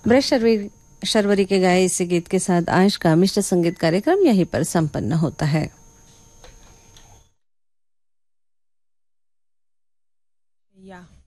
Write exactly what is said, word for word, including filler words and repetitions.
Brush Sharvari Sharvari के गाए इस गीत के साथ आज का मिश्र संगीत कार्यक्रम यहीं पर संपन्न होता है। या